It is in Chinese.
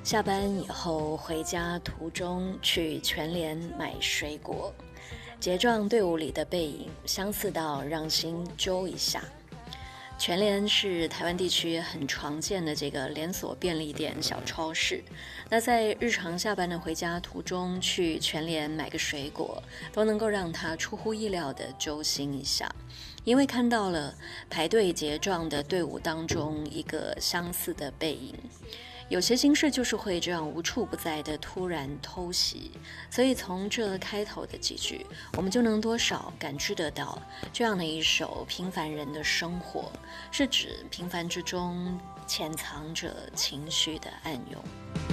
下班以后回家途中去全联买水果，结账队伍里的背影相似到让心揪一下。全联是台湾地区很常见的这个连锁便利店小超市。那在日常下班的回家途中去全联买个水果，都能够让他出乎意料的揪心一下，因为看到了排队结账的队伍当中一个相似的背影。有些心事就是会这样无处不在的突然偷袭，所以从这开头的几句，我们就能多少感知得到，这样的一首平凡人的生活，是指平凡之中潜藏着情绪的暗涌。